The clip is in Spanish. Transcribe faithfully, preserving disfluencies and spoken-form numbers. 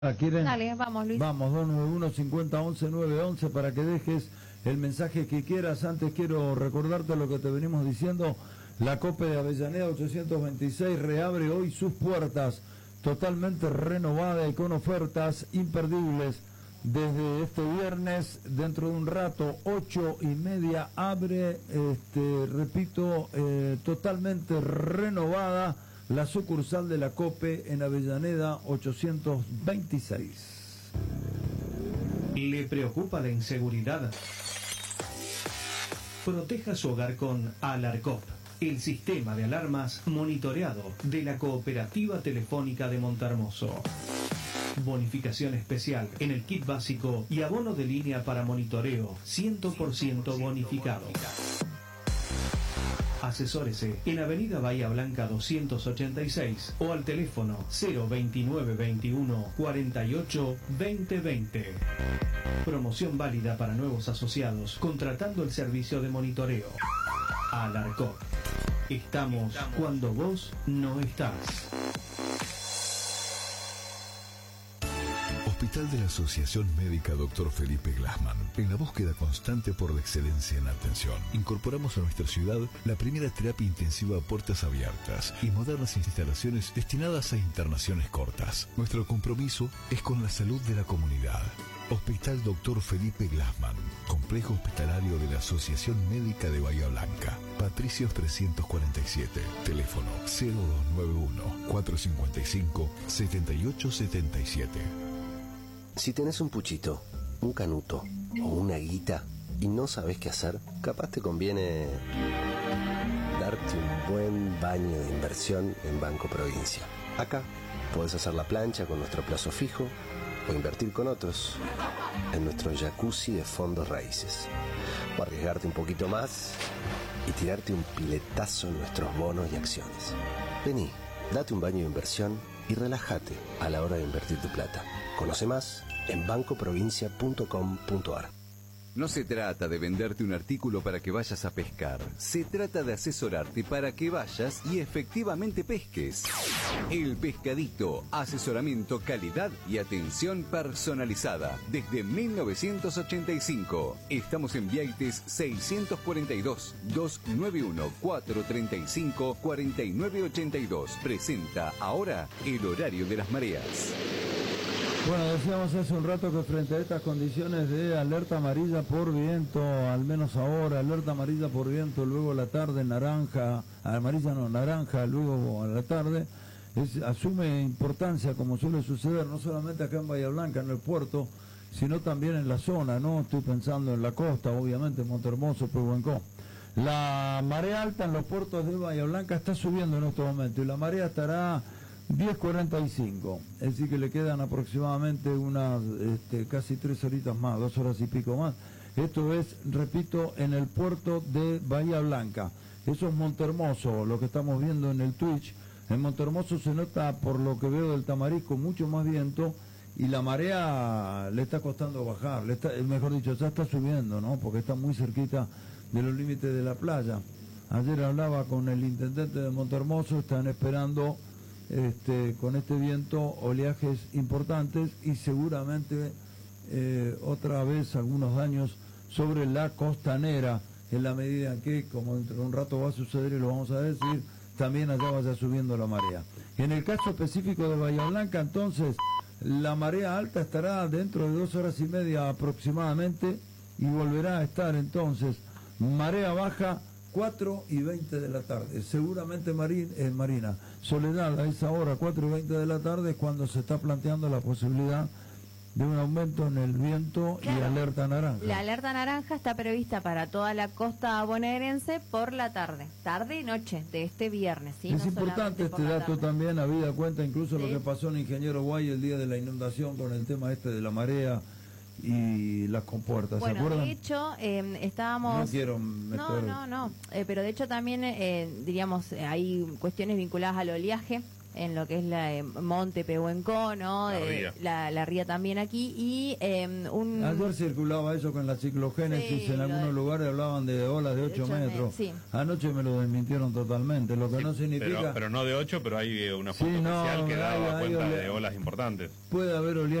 ¿Quieren? Dale, vamos, Luis. Vamos, dos nueve uno, cincuenta, once, nueve once para que dejes el mensaje que quieras. Antes quiero recordarte lo que te venimos diciendo. La Cope de Avellaneda ochocientos veintiséis reabre hoy sus puertas, totalmente renovada y con ofertas imperdibles. Desde este viernes, dentro de un rato, ocho y media, abre, este, repito, eh, totalmente renovada la sucursal de la Cope en Avellaneda ochocientos veintiséis. ¿Le preocupa la inseguridad? Proteja su hogar con Alarcop, el sistema de alarmas monitoreado de la Cooperativa Telefónica de Montermoso. Bonificación especial en el kit básico y abono de línea para monitoreo cien por ciento bonificado. Asesórese en Avenida Bahía Blanca doscientos ochenta y seis o al teléfono cero veintinueve veintiuno cuarenta y ocho veinte veinte. Promoción válida para nuevos asociados contratando el servicio de monitoreo. Alarcop. Estamos cuando vos no estás. Hospital de la Asociación Médica doctor Felipe Glassman. En la búsqueda constante por la excelencia en la atención, incorporamos a nuestra ciudad la primera terapia intensiva a puertas abiertas y modernas instalaciones destinadas a internaciones cortas. Nuestro compromiso es con la salud de la comunidad. Hospital doctor Felipe Glassman, complejo hospitalario de la Asociación Médica de Bahía Blanca. Patricios trescientos cuarenta y siete, teléfono cero dos nueve uno, cuatro cinco cinco, siete ocho siete siete. Si tenés un puchito, un canuto o una guita y no sabés qué hacer, capaz te conviene darte un buen baño de inversión en Banco Provincia. Acá podés hacer la plancha con nuestro plazo fijo o invertir con otros en nuestro jacuzzi de fondos raíces. O arriesgarte un poquito más y tirarte un piletazo en nuestros bonos y acciones. Vení, date un baño de inversión y relájate a la hora de invertir tu plata. Conoce más en banco provincia punto com punto ar. No se trata de venderte un artículo para que vayas a pescar. Se trata de asesorarte para que vayas y efectivamente pesques. El Pescadito. Asesoramiento, calidad y atención personalizada. Desde mil novecientos ochenta y cinco. Estamos en Vieites seiscientos cuarenta y dos. dos nueve uno, cuatro tres cinco, cuatro nueve ocho dos. Presenta ahora el horario de las mareas. Bueno, decíamos hace un rato que frente a estas condiciones de alerta amarilla por viento, al menos ahora, alerta amarilla por viento, luego la tarde naranja, amarilla no, naranja, luego a la tarde, es, asume importancia, como suele suceder, no solamente acá en Bahía Blanca, en el puerto, sino también en la zona, ¿no? Estoy pensando en la costa, obviamente, Montermoso, Pehuenco. La marea alta en los puertos de Bahía Blanca está subiendo en este momento y la marea estará diez cuarenta y cinco, es decir que le quedan aproximadamente unas este, casi tres horitas más, dos horas y pico más. Esto es, repito, en el puerto de Bahía Blanca. Eso es Montermoso, lo que estamos viendo en el Twitch. En Montermoso se nota, por lo que veo del Tamarisco, mucho más viento y la marea le está costando bajar, le está, mejor dicho, ya está subiendo, ¿no? Porque está muy cerquita de los límites de la playa. Ayer hablaba con el intendente de Montermoso, están esperando Este, con este viento oleajes importantes y seguramente eh, otra vez algunos daños sobre la costanera, en la medida en que, como dentro de un rato va a suceder y lo vamos a decir, también allá vaya subiendo la marea. En el caso específico de Bahía Blanca, entonces, la marea alta estará dentro de dos horas y media aproximadamente y volverá a estar entonces marea baja cuatro y veinte de la tarde, seguramente Marín, eh, Marina, Soledad, a esa hora, cuatro y veinte de la tarde, es cuando se está planteando la posibilidad de un aumento en el viento. Claro. Y alerta naranja. La alerta naranja está prevista para toda la costa bonaerense por la tarde, tarde y noche de este viernes. ¿Sí? Es no importante este dato también, habida cuenta incluso sí. Lo que pasó en Ingeniero Guay el día de la inundación con el tema este de la marea y las compuertas, bueno, ¿se acuerdan? De hecho, eh, estábamos... No quiero meter... No, no, no, eh, pero de hecho también, eh, diríamos, eh, hay cuestiones vinculadas al oleaje en lo que es la eh, Monte Pehuenco, ¿no? La De- ría. la, la ría también aquí, y eh, un... Ayer circulaba eso con la ciclogénesis, Sí, en lo algunos de- lugares hablaban de olas de ocho ocho metros. met- sí. Anoche me lo desmintieron totalmente, lo que Sí, no significa... pero, pero no de ocho, pero hay eh, una Sí, foto no, oficial que hay- daba hay cuenta ole- de olas importantes. Puede haber oleaje